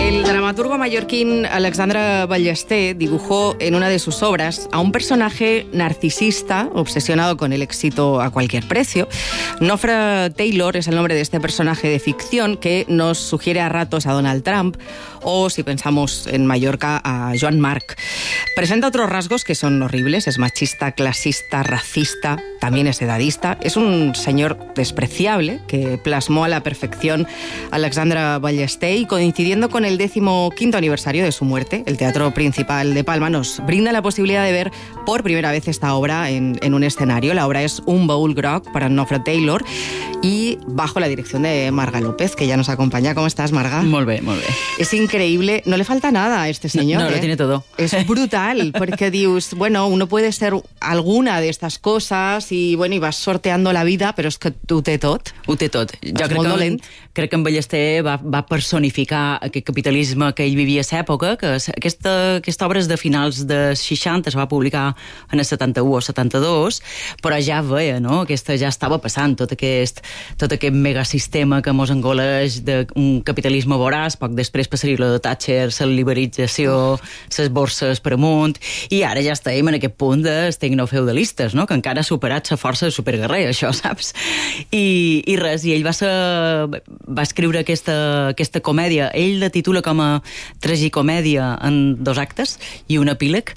El dramaturgo mallorquín Alexandre Ballester dibujó en una de sus obras a un personaje narcisista obsesionado con el éxito a cualquier precio. Nofre Taylor es el nombre de este personaje de ficción que nos sugiere a ratos a Donald Trump o, si pensamos en Mallorca, a Joan Marc. Presenta otros rasgos que son horribles. Es machista, clasista, racista, también es edadista. Es un señor despreciable que plasmó a la perfección Alexandre Ballester, y coincidiendo con el 15º aniversario de su muerte, el Teatro Principal de Palma nos brinda la posibilidad de ver por primera vez esta obra en un escenario. La obra es Un baúl groc para Nofre Taylor y bajo la dirección de Marga López, que ya nos acompaña. ¿Cómo estás, Marga? Molt bé, molt bé. Es increíble, no le falta nada a este señor. No, lo tiene todo. Es brutal, porque dius, bueno, uno puede ser alguna de estas cosas y bueno, y vas sorteando la vida, però és que ho té tot. Ho té tot. Jo crec que en Ballester va personificar aquest capitalisme que ell vivia a l'època, que aquesta obra és de finals de 60, es va publicar en el 71 o 72, però ja veia, no?, ja estava passant tot aquest megasistema que mos engoleix d'un capitalisme voraç. Poc després passaria lo de Thatcher, la liberalització, les borses per amunt, i ara ja estem en aquest punt dels tecnofeudalistes, no?, que encara ha superat la força de superguerrer, això, saps? I res, i ell va escriure aquesta comèdia. Ell la titula com a tragicomèdia en 2 actes i un epíleg,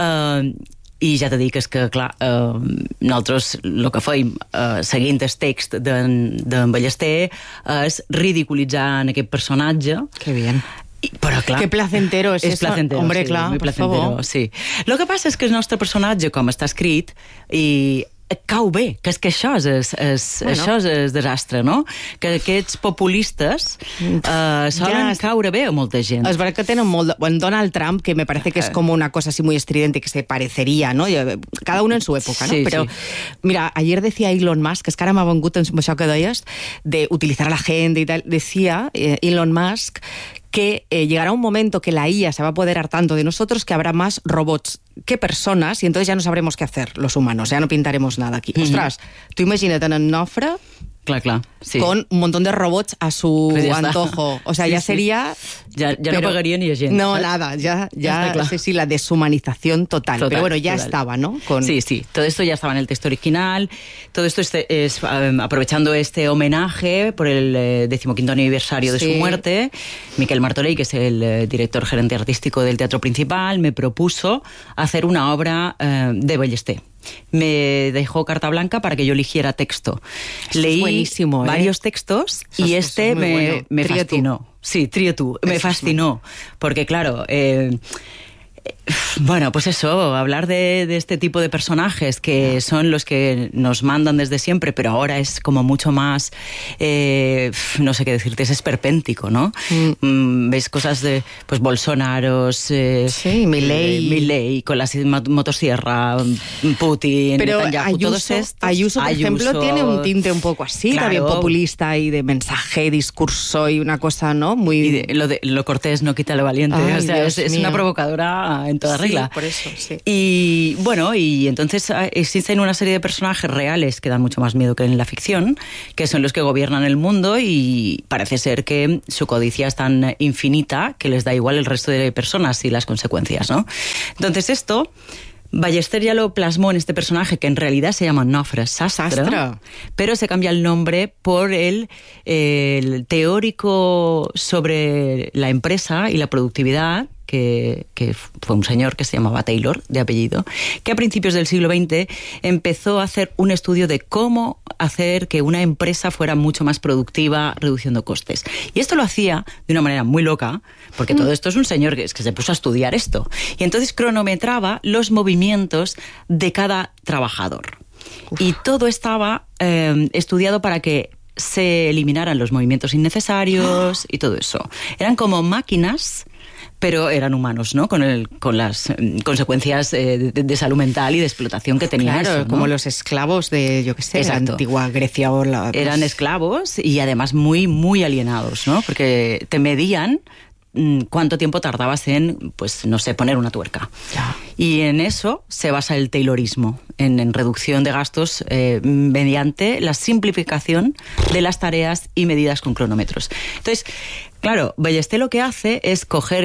i ja t'he dit que és que, clar, nosaltres el que feim, seguint el text d'en Ballester, és ridiculitzar en aquest personatge. Que bien. Però, clar, qué placentero es eso. Placentero, hombre, sí, clar, por favor. Sí. El que passa és que el nostre personatge, com està escrit, i cau bé, que és que això és el desastre, no? Que aquests populistes solen caure bé a molta gent. Es verdad que tenen molt... Bueno, Donald Trump, que me parece que es como una cosa así muy estridente, que se parecería, ¿no? Cada uno en su época, ¿no? Sí, pero, sí. Mira, ayer decía Elon Musk, que es que ara m'ha vengut això que deies, de utilizar a la gente y tal. Decía Elon Musk que llegará un momento que la IA se va a apoderar tanto de nosotros que habrá más robots que personas y entonces ya no sabremos qué hacer los humanos, ya no pintaremos nada aquí. Ostras, tú imagínate en Nofre Clar, sí. Con un montón de robots a su pues antojo. O sea, sí, ya sería... Ya no pagaría ni a gent. No, nada, ya sí, la deshumanización total. Pero bueno, ya estaba, ¿no? Sí, todo esto ya estaba en el texto original. Todo esto es aprovechando este homenaje por el 15º aniversario de su muerte. Miquel Martorell, que es el director gerente artístico del Teatro Principal, me propuso hacer una obra de Ballester. Me dejó carta blanca para que yo eligiera texto. Leí varios textos y me fascinó. Sí, trío tú. Me fascinó. Porque, claro... bueno, pues eso, hablar de este tipo de personajes que son los que nos mandan desde siempre, pero ahora es como mucho más, no sé qué decirte, es esperpéntico, ¿no? Ves cosas de, pues, Bolsonaros, Milei, con la motosierra, Putin, pero Netanyahu, todos estos. Ayuso, por ejemplo, tiene un tinte un poco así, claro, también populista y de mensaje, discurso y una cosa, ¿no? Muy... Y lo cortés no quita lo valiente. Ay, o sea, es una provocadora en toda regla. Sí, por eso, sí. Y bueno, y entonces existen una serie de personajes reales que dan mucho más miedo que en la ficción, que son los que gobiernan el mundo, y parece ser que su codicia es tan infinita que les da igual el resto de personas y las consecuencias, ¿no? Entonces esto... Ballester ya lo plasmó en este personaje que en realidad se llama Nofre Sastre, pero se cambia el nombre por el teórico sobre la empresa y la productividad, que fue un señor que se llamaba Taylor, de apellido, que a principios del siglo XX empezó a hacer un estudio de cómo hacer que una empresa fuera mucho más productiva, reduciendo costes. Y esto lo hacía de una manera muy loca, porque todo esto es un señor que se puso a estudiar esto. Y entonces cronometraba los movimientos de cada trabajador. Y todo estaba estudiado para que se eliminaran los movimientos innecesarios y todo eso. Eran como máquinas, pero eran humanos, ¿no? Con las consecuencias de salud mental y de explotación que tenía, claro, eso, ¿no? Como los esclavos de, yo qué sé, la antigua Grecia o la... Eran esclavos y además muy, muy alienados, ¿no? Porque te medían cuánto tiempo tardabas en, pues, no sé, poner una tuerca. Ya. Y en eso se basa el taylorismo, en reducción de gastos mediante la simplificación de las tareas y medidas con cronómetros. Entonces, Claro, Ballester lo que hace es coger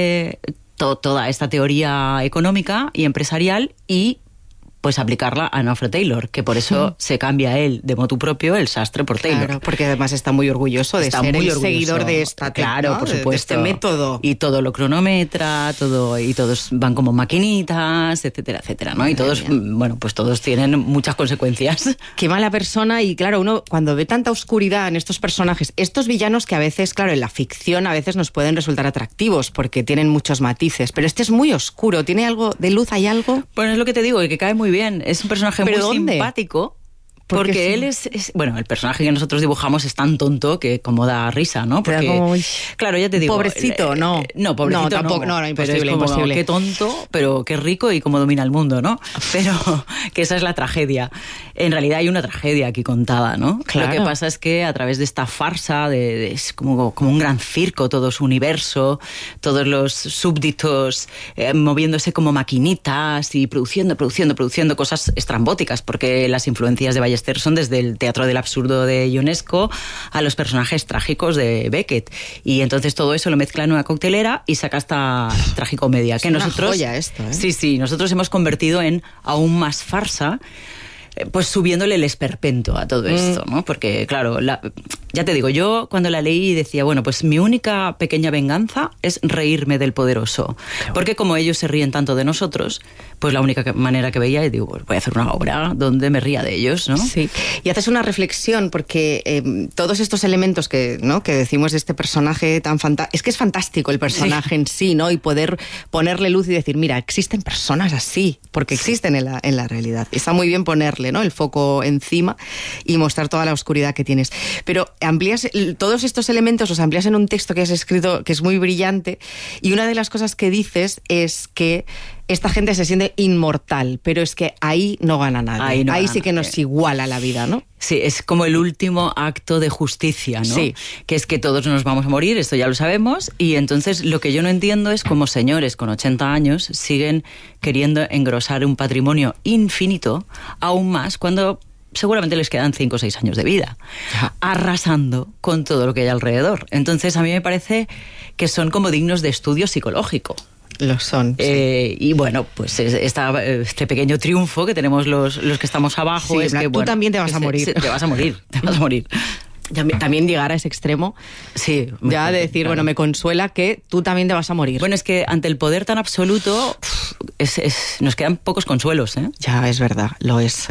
toda esta teoría económica y empresarial y pues aplicarla a Nofre Taylor, que por eso se cambia él de motu propio el sastre por Taylor. Claro, porque además está muy orgulloso de ser el seguidor de esta claro, por supuesto, de este método. Y todo lo cronometra, y todos van como maquinitas, etcétera, etcétera, ¿no? Y todos, bueno, pues todos tienen muchas consecuencias. Qué mala persona, y claro, uno cuando ve tanta oscuridad en estos personajes, estos villanos que a veces, claro, en la ficción a veces nos pueden resultar atractivos porque tienen muchos matices, pero este es muy oscuro, ¿tiene algo de luz? ¿Hay algo? Bueno, es lo que te digo, que cae muy bien. Es un personaje muy simpático. Porque él bueno, el personaje que nosotros dibujamos es tan tonto que como da risa, ¿no? Porque, como, claro, ya te digo... Pobrecito, no. No, pobrecito no. Tampoco, no, imposible, como, imposible. Qué tonto, pero qué rico y cómo domina el mundo, ¿no? Pero que esa es la tragedia. En realidad hay una tragedia aquí contada, ¿no? Claro. Lo que pasa es que a través de esta farsa, es como un gran circo, todo su universo, todos los súbditos moviéndose como maquinitas y produciendo cosas estrambóticas, porque las influencias de Ballester son desde el teatro del absurdo de Ionesco a los personajes trágicos de Beckett. Y entonces todo eso lo mezcla en una coctelera y saca esta tragicomedia. Es que una nosotros, joya esto, ¿eh? Sí, nosotros hemos convertido en aún más farsa, pues subiéndole el esperpento a todo esto, ¿no? Porque, claro, ya te digo, yo cuando la leí decía, bueno, pues mi única pequeña venganza es reírme del poderoso. Porque como ellos se ríen tanto de nosotros, pues la única manera que veía, y digo, pues voy a hacer una obra donde me ría de ellos, ¿no? Sí, y haces una reflexión, porque todos estos elementos que decimos de este personaje tan fantástico, es que es fantástico el personaje en sí, ¿no? Y poder ponerle luz y decir, mira, existen personas así, porque existen en la realidad. Está muy bien ponerle, ¿no?, el foco encima y mostrar toda la oscuridad que tienes. Pero amplías todos estos elementos, los amplías en un texto que has escrito que es muy brillante, y una de las cosas que dices es que esta gente se siente inmortal, pero es que ahí no gana nadie. Ahí sí que nos iguala la vida, ¿no? Sí, es como el último acto de justicia, ¿no? Sí. Que es que todos nos vamos a morir, esto ya lo sabemos, y entonces lo que yo no entiendo es cómo señores con 80 años siguen queriendo engrosar un patrimonio infinito, aún más cuando seguramente les quedan 5 o 6 años de vida, arrasando con todo lo que hay alrededor. Entonces a mí me parece que son como dignos de estudio psicológico. Lo son. Sí. Y bueno, pues este pequeño triunfo que tenemos los que estamos abajo, sí, es que tú también te vas a morir. Te vas a morir. También llegar a ese extremo, sí, ya de decir, claro. Bueno, me consuela que tú también te vas a morir. Bueno, es que ante el poder tan absoluto nos quedan pocos consuelos, ¿eh? Ya, es verdad, lo es.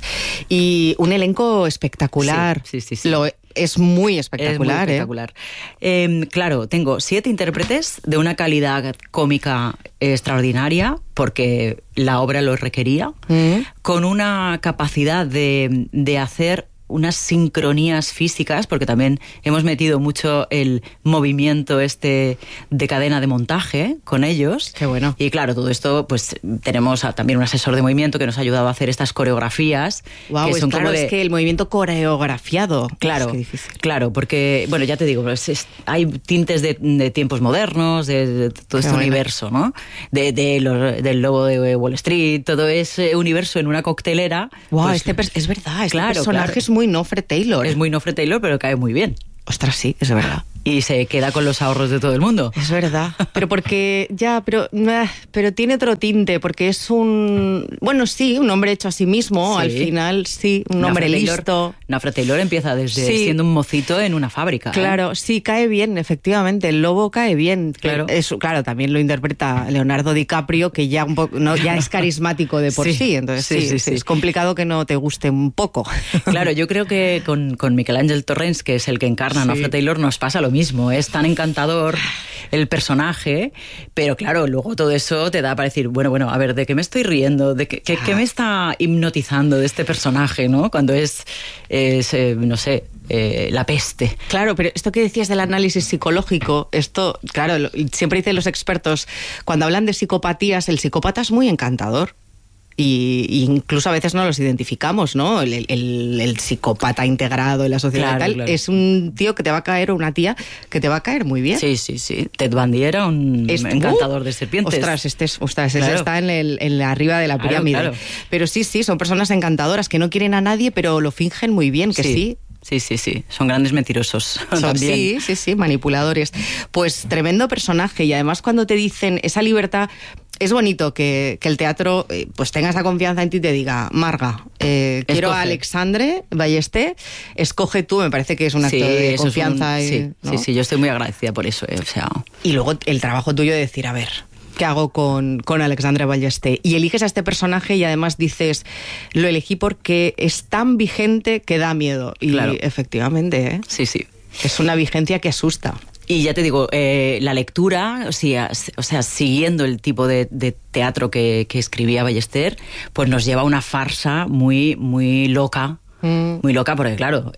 Y un elenco espectacular. Sí. Es muy espectacular. Es muy espectacular. Claro, tengo 7 intérpretes de una calidad cómica extraordinaria, porque la obra lo requería, con una capacidad de hacer unas sincronías físicas, porque también hemos metido mucho el movimiento de cadena de montaje con ellos. Qué bueno. Y claro, todo esto, pues tenemos también un asesor de movimiento que nos ha ayudado a hacer estas coreografías. Wow, que son claro, es que el movimiento coreografiado. Claro, es que difícil. Claro, porque, bueno, ya te digo, hay tintes de tiempos modernos, de todo este universo, ¿no? Del lobo de Wall Street, todo ese universo en una coctelera. Wow, pues, es verdad, claro, personaje es muy Nofre Taylor. Es muy Nofre Taylor, pero cae muy bien. Ostras, sí, es verdad. Y se queda con los ahorros de todo el mundo. Es verdad. Pero porque, pero tiene otro tinte, porque es un hombre hecho a sí mismo, sí. Al final, sí, un hombre listo. Nofre Taylor empieza desde siendo un mocito en una fábrica. Claro, sí, cae bien, efectivamente, el lobo cae bien. Claro. Claro, también lo interpreta Leonardo DiCaprio, que ya ya es carismático de por sí, entonces sí, es complicado que no te guste un poco. Claro, yo creo que con Miquel Àngel Torrents, que es el que encarna a Nofre Taylor, nos pasa lo mismo. Es tan encantador el personaje, pero claro, luego todo eso te da para decir, bueno, a ver, ¿de qué me estoy riendo? ¿De qué me está hipnotizando de este personaje, no? Cuando es no sé, la peste. Claro, pero esto que decías del análisis psicológico, esto, claro, siempre dicen los expertos, cuando hablan de psicopatías, el psicópata es muy encantador. Y incluso a veces no los identificamos, ¿no? El psicópata integrado en la sociedad, claro. Es un tío que te va a caer, o una tía que te va a caer muy bien. Sí. Ted Bundy era un encantador de serpientes. Ese está en arriba de la pirámide. Claro. Pero sí, son personas encantadoras que no quieren a nadie, pero lo fingen muy bien, que sí. Sí. Son grandes mentirosos también. Sí, manipuladores. Pues tremendo personaje, y además cuando te dicen esa libertad, es bonito que el teatro pues tenga esa confianza en ti y te diga, Marga, quiero a Alexandre Ballester, escoge tú, me parece que es un acto de confianza. Sí, yo estoy muy agradecida por eso. O sea... Y luego el trabajo tuyo de decir, a ver, ¿qué hago con Alexandre Ballester? Y eliges a este personaje y además dices, lo elegí porque es tan vigente que da miedo. Y claro, efectivamente, Sí. Es una vigencia que asusta. Y ya te digo, la lectura, o sea, siguiendo el tipo de teatro que escribía Ballester, pues nos lleva a una farsa muy, muy loca. Muy loca, porque claro,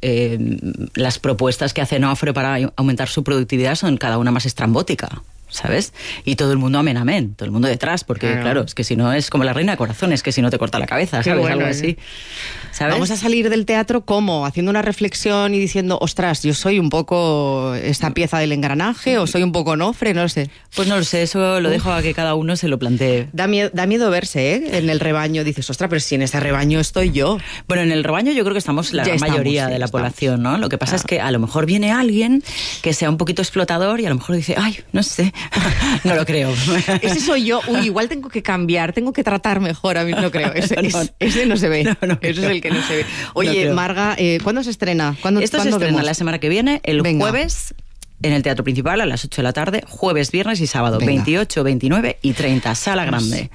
las propuestas que hace Nofre para aumentar su productividad son cada una más estrambótica, ¿sabes? Y todo el mundo amén, todo el mundo detrás, porque claro, es que si no es como la reina de corazones, que si no te corta la cabeza, ¿sabes? Bueno, algo así. ¿Sabes? Vamos a salir del teatro ¿cómo? Haciendo una reflexión y diciendo, ostras, yo soy un poco esta pieza del engranaje o soy un poco Nofre, no lo sé. Pues no lo sé, eso lo dejo a que cada uno se lo plantee. Da miedo verse, ¿eh? En el rebaño dices, ostras, pero si en ese rebaño estoy yo. Bueno, en el rebaño yo creo que estamos la mayoría de la población, ¿no? Lo que pasa es que a lo mejor viene alguien que sea un poquito explotador y a lo mejor dice, ay, no sé, no lo creo. Ese soy yo, igual tengo que cambiar, tengo que tratar mejor, a mí no creo. Ese no se ve, ese es el que no se ve. Oye, Marga, ¿cuándo se estrena? Esto se estrena la semana que viene, el jueves, en el Teatro Principal a las 8 de la tarde, jueves, viernes y sábado, 28, 29 y 30, sala grande.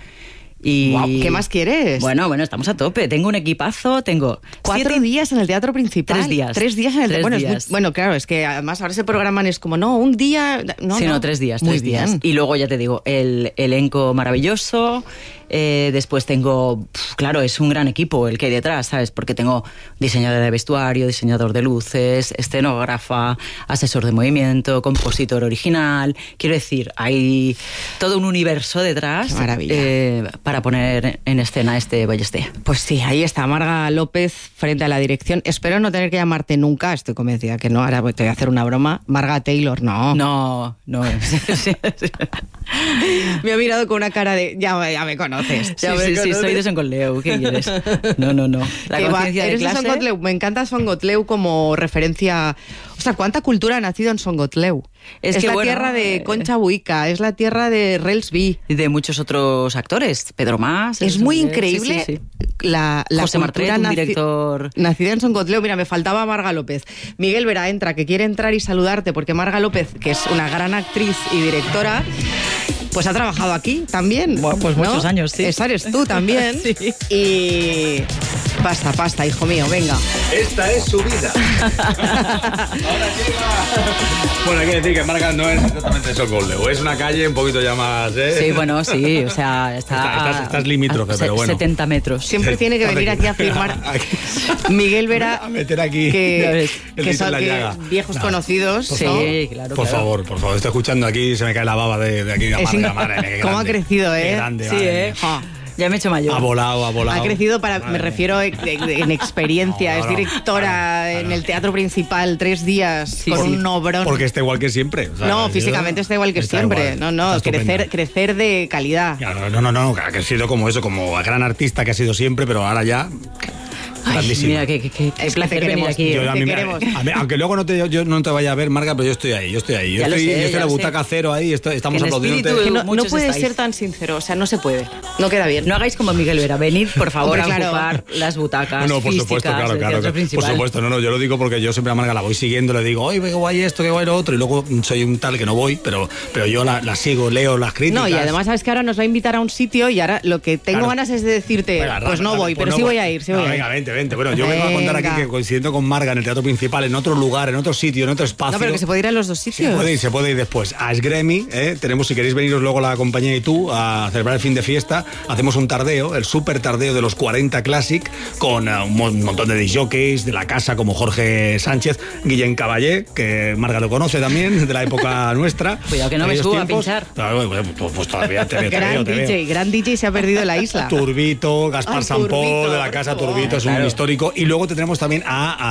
Y wow, ¿qué más quieres? Bueno, estamos a tope. Tengo un equipazo, tengo 4 días en el Teatro Principal. 3 días. 3 días en el teatro. Bueno, claro, es que además ahora se programan, es como, no, un día... No, 3 días. Muy 3 días. bien. Y luego ya te digo, el elenco maravilloso. Después tengo, claro, es un gran equipo el que hay detrás, ¿sabes? Porque tengo diseñador de vestuario, diseñador de luces, escenógrafa, asesor de movimiento, compositor original. Quiero decir, hay todo un universo detrás para poner en escena este Ballester. Pues sí, ahí está Marga López frente a la dirección. Espero no tener que llamarte nunca, estoy convencida que no, ahora te voy a hacer una broma. Marga Taylor, no. No. Me ha mirado con una cara de, ya me conoces. Sí, soy de Son Gotleu, ¿qué quieres? No. La conciencia de clase... Son Gotleu. Me encanta Son Gotleu como referencia... O sea, ¿cuánta cultura ha nacido en Son Gotleu? Es la tierra de Concha Buica, es la tierra de Relsby. Y de muchos otros actores, Pedro Mas... Es muy increíble la José Martret, un director... Nacida en Son Gotleu. Mira, me faltaba Marga López. Miguel Vera, entra, que quiere entrar y saludarte, porque Marga López, que es una gran actriz y directora... Pues ha trabajado aquí también. Bueno, pues muchos años, sí. Esa eres tú también. Sí. Y pasta, hijo mío, venga. Esta es su vida. Ahora llega. Bueno, hay que decir que Marga no es exactamente Son Gotleu. Es una calle un poquito ya más... Sí, bueno, sí, o sea, estás limítrofe, pero bueno. 70 metros. Siempre tiene que venir aquí a firmar. Miguel Vera, a meter aquí que son viejos conocidos. Sí, claro. Por favor, estoy escuchando aquí, se me cae la baba de aquí a Marga. Madre, ¿Cómo ha crecido, Qué grande, sí, ya me he hecho mayor. Ha volado. Ha crecido me refiero en experiencia. Es directora en el Teatro Principal, 3 días, con un obrón. Porque está igual que siempre. O sea, físicamente está igual que siempre. Igual, no, crecer de calidad. No, ha crecido como eso, como gran artista que ha sido siempre, pero ahora ya... Mira, qué placer venir aquí. Aunque luego yo no te vaya a ver, Marga, pero yo estoy ahí. Yo estoy en la butaca cero ahí, estamos aplaudiendo. No puedes ser tan sincero, o sea, no se puede. No queda bien. No hagáis como Miguel Vera, venid, por favor, a ocupar las butacas. No, por supuesto, claro. Por supuesto, yo lo digo porque yo siempre a Marga la voy siguiendo, le digo, oye, qué guay esto, qué guay lo otro, y luego soy un tal que no voy, pero yo la sigo, leo las críticas. No, y además sabes que ahora nos va a invitar a un sitio y ahora lo que tengo ganas es de decirte, pues no voy, pero sí voy a ir, Venga, vente. Bueno, yo vengo a contar aquí que coincidiendo con Marga en el Teatro Principal, en otro lugar, en otro sitio, en otro espacio. No, pero que se puede ir a los dos sitios. Se puede ir después a Esgremi, tenemos, si queréis veniros luego la compañía y tú a celebrar el fin de fiesta, hacemos un tardeo, el super tardeo de los 40 Classic, con un montón de disjockeys de la casa como Jorge Sánchez, Guillén Caballé, que Marga lo conoce también, de la época nuestra. Cuidado que no me suba a pinchar. Pues todavía te veo. Gran DJ se ha perdido en la isla. Turbito, Gaspar Sampó, de la casa Turbito, es un histórico. Y luego tendremos también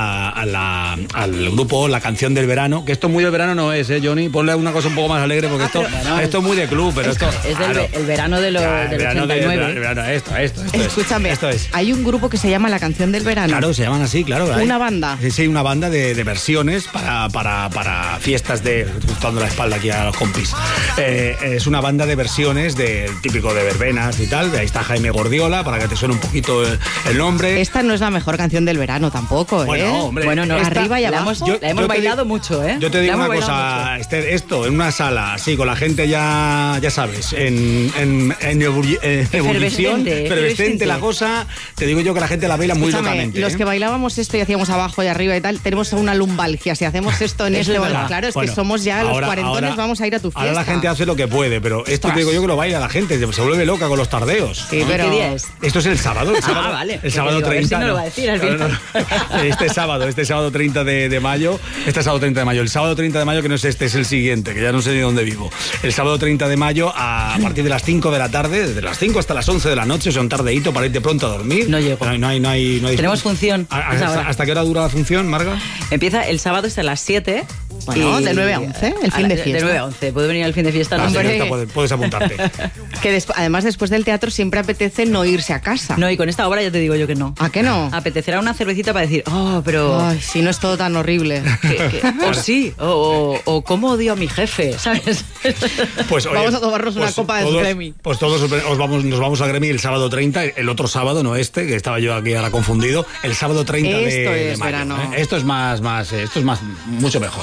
al grupo La Canción del Verano, que esto muy del verano no es, Johnny. Ponle una cosa un poco más alegre, porque esto es muy de club, pero esto... Es el verano del 89. El verano, esto Escúchame, esto es. Hay un grupo que se llama La Canción del Verano. Claro, se llaman así, claro. ¿Una banda? Sí, una banda de versiones para fiestas dando la espalda aquí a los compis. Es una banda de versiones típico de verbenas y tal. Ahí está Jaime Gordiola, para que te suene un poquito el nombre. Esta no es la mejor canción del verano tampoco, Bueno, hombre. Bueno, no, arriba y abajo. La hemos bailado mucho, ¿eh? Yo te digo una cosa, Esther, esto en una sala, así, con la gente ya sabes, en ebullición, efervescente la cosa, te digo yo que la gente la baila muy locamente. Los que bailábamos esto y hacíamos abajo y arriba y tal, tenemos una lumbalgia. Si hacemos esto en este momento, claro, es que somos ya los cuarentones, vamos a ir a tu fiesta. Ahora la gente hace lo que puede, pero esto te digo yo que lo baila la gente, se vuelve loca con los tardeos. Sí, pero... ¿Qué día es? Esto es el sábado. Vale. El sábado 30. Si no lo va a decir al final. Este sábado 30 de mayo. El sábado 30 de mayo, que no es este, es el siguiente, que ya no sé ni dónde vivo. El sábado 30 de mayo, a partir de las 5 de la tarde, desde las 5 hasta las 11 de la noche, o sea, un tardeíto para irte pronto a dormir. No llego. No hay Tenemos función. ¿Hasta qué hora dura la función, Marga? Empieza el sábado hasta las 7. Bueno, de 9 a 11, el fin de fiesta. De 9 a 11, puede venir al fin de fiesta. Puedes apuntarte. Que además, después del teatro, siempre apetece no irse a casa. No, y con esta obra ya te digo yo que no. ¿A qué no? Apetecerá una cervecita para decir, pero... Ay, si no es todo tan horrible. O sí, o cómo odio a mi jefe, ¿sabes? Pues oye, vamos a tomarnos una copa de Gremi. Pues todos nos vamos a Gremi el sábado 30, el otro sábado, no este, que estaba yo aquí ahora confundido, el sábado 30 de mayo. Verano. Esto es mucho mejor.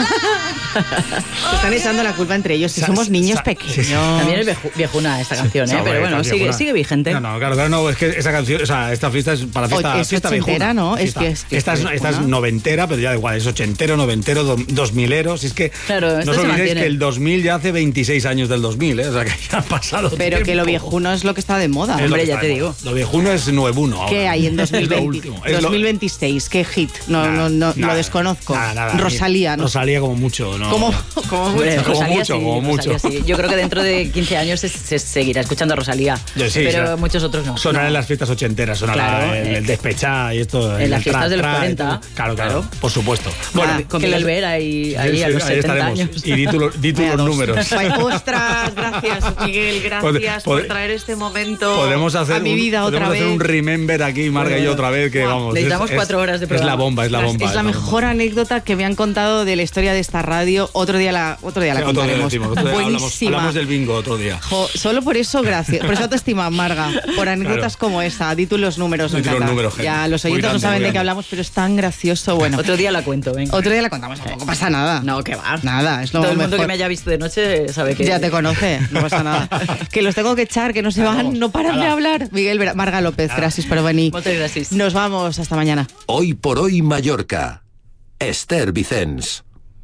Están echando la culpa entre ellos, si somos niños pequeños. También es viejuna esta canción, pero bueno, sigue vigente. No, claro, no, es que esa canción, o sea, esta fiesta es para fiesta viejuna. ¿No? Esta es noventera, pero ya da igual, es ochentero, noventero, 2000ero. Si es que claro, no os olvidéis que el 2000 ya hace 26 años del 2000, o sea, que ya han pasado pero tiempo. Que lo viejuno es lo que está de moda. Hombre, ya te digo. Lo viejuno es nuevuno ahora. ¿Qué hay en 2026? ¿Qué hit? No, lo desconozco. Nada, Rosalía, ¿no? Rosalía como mucho, ¿no? Como mucho. Sí. Yo creo que dentro de 15 años se seguirá escuchando a Rosalía, pero muchos otros no. Sonará en las fiestas ochenteras, sonará el despechá y esto. En las fiestas de los 40. Claro, por supuesto. Bueno, con Miguel Vera ahí a los 70 años. Y di tú los números. Ostras, gracias, Miguel, gracias por traer este momento a mi vida otra vez. Podemos hacer un remember aquí, Marga y yo otra vez, que vamos. Necesitamos 4 horas de programa. Es la bomba. Es la mejor anécdota que me han contado de la historia de esta radio. Otro día la contaremos. Buenísima. Hablamos del bingo otro día. Solo por eso, gracias. Por eso te estima, Marga. Por anécdotas como esta. Di tú los números. Ya los oyentes no saben de qué hablamos, pero es tan gracioso. Bueno, otro día la cuento, venga. Otro día la contamos, tampoco pasa nada. No, que va. Nada, es lo Todo mejor. el mundo que me haya visto de noche sabe que... Ya te conoce, no pasa nada. Que los tengo que echar, que no se van, no paran de hablar. Miguel Vera, Marga López, gracias por venir. Muchas gracias. Nos vamos, hasta mañana. Hoy por hoy Mallorca. Esther Vicens.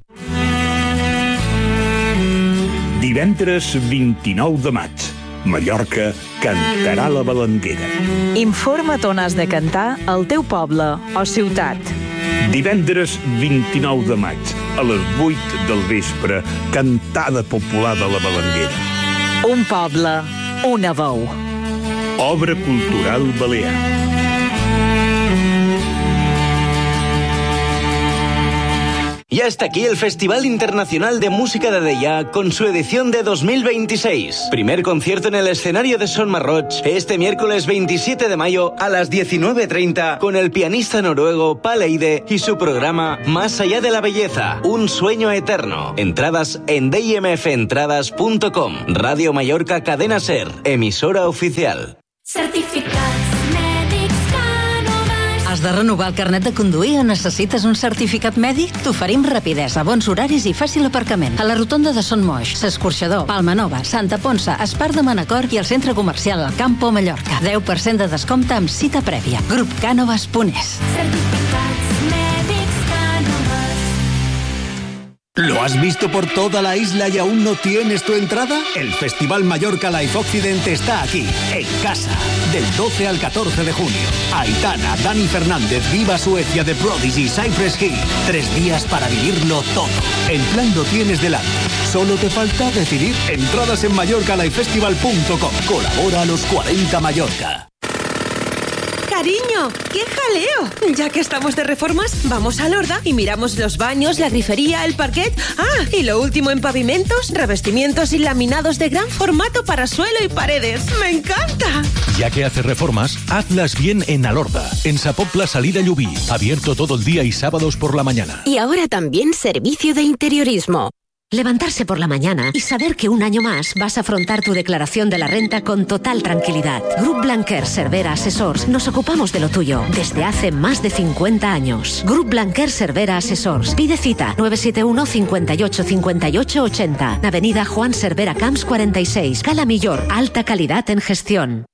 Divendres 29 de maig, Mallorca cantarà la Balanguera. Informa't on has de cantar al teu poble o ciutat. Divendres 29 de maig, a les 8 del vespre, cantada popular de la Balanguera. Un poble, una veu. Obra cultural balear. Ya está aquí el Festival Internacional de Música de Deià con su edición de 2026. Primer concierto en el escenario de Son Marroch este miércoles 27 de mayo a las 19:30 con el pianista noruego Paleide y su programa Más allá de la belleza, un sueño eterno. Entradas en dimfentradas.com. Radio Mallorca Cadena Ser, emisora oficial. Certificats mèdics Cànoves. Has de renovar el carnet de conduir o necessites un certificat mèdic? T'oferim rapidesa, bons horaris i fàcil aparcament. A la rotonda de Son Moix, S'Escorxador, Palma Nova, Santa Ponça, Espart de Manacor i el centre comercial El Campo Mallorca. 10% de descompte amb cita prèvia. Grupcanoves.es. Certificats mèdics Cànoves. ¿Lo has visto por toda la isla y aún no tienes tu entrada? El Festival Mallorca Life Occident está aquí, en casa, del 12 al 14 de junio. Aitana, Dani Fernández, Viva Suecia, The Prodigy, Cypress Hill. 3 días para vivirlo todo. El plan lo tienes delante. Solo te falta decidir. Entradas en mallorcalifefestival.com. Colabora a los 40 Mallorca. Cariño, ¡qué jaleo! Ya que estamos de reformas, vamos a Lorda y miramos los baños, la grifería, el parquet. Ah, y lo último en pavimentos, revestimientos y laminados de gran formato para suelo y paredes. ¡Me encanta! Ya que haces reformas, hazlas bien en Alorda, en Sapopla Salida Llubí, abierto todo el día y sábados por la mañana. Y ahora también servicio de interiorismo. Levantarse por la mañana y saber que un año más vas a afrontar tu declaración de la renta con total tranquilidad. Grup Blanquer Cervera Assessors nos ocupamos de lo tuyo desde hace más de 50 años. Grup Blanquer Cervera Assessors. Pide cita 971 58 58 80. Avenida Juan Cervera Camps 46. Cala Millor. Alta calidad en gestión.